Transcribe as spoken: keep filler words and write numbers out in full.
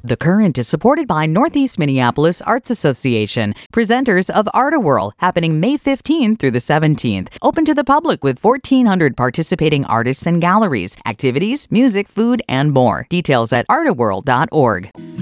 The Current is supported by Northeast Minneapolis Arts Association, presenters of Art-A-Whirl, happening May fifteenth through the seventeenth. Open to the public with fourteen hundred participating artists and galleries, activities, music, food, and more. Details at art a whirl dot org.